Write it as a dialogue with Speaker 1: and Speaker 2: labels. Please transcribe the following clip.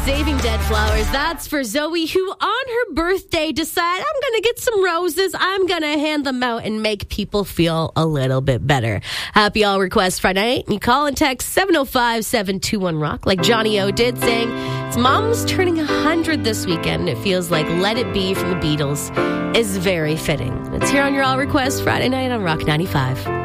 Speaker 1: Saving Dead Flowers. That's for Zoe, who on her birthday decided, I'm going to get some roses. I'm going to hand them out and make people feel a little bit better. Happy All Request Friday night. You call and text 705-721-ROCK like Johnny O did, saying his mom's turning 100 this weekend. It feels like Let It Be from the Beatles is very fitting. It's here on your All Request Friday night on Rock 95.